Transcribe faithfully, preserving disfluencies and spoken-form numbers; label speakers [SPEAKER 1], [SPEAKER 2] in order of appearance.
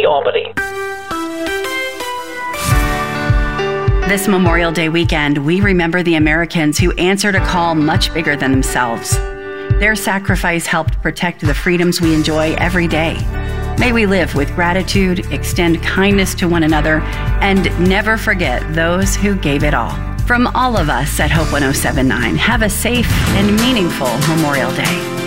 [SPEAKER 1] Albany, Albany.
[SPEAKER 2] This Memorial Day weekend, we remember the Americans who answered a call much bigger than themselves. Their sacrifice helped protect the freedoms we enjoy every day. May we live with gratitude, extend kindness to one another, and never forget those who gave it all. From all of us at Hope one oh seven point nine, have a safe and meaningful Memorial Day.